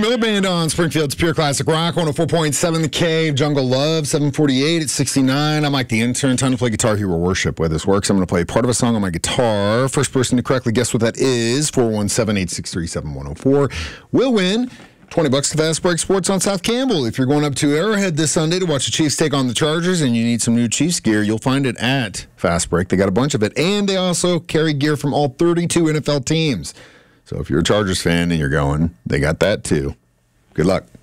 Miller Band on Springfield's Pure Classic Rock, 104.7 The Cave, Jungle Love, 748 at 69. I'm Mike the Intern. Time to play Guitar Hero Worship. Way this works, I'm going to play part of a song on my guitar. First person to correctly guess what that is, 417-863-7104, will win $20 to Fast Break Sports on South Campbell. If you're going up to Arrowhead this Sunday to watch the Chiefs take on the Chargers and you need some new Chiefs gear, you'll find it at Fast Break. They got a bunch of it, and they also carry gear from all 32 NFL teams. So if you're a Chargers fan and you're going, they got that too. Good luck.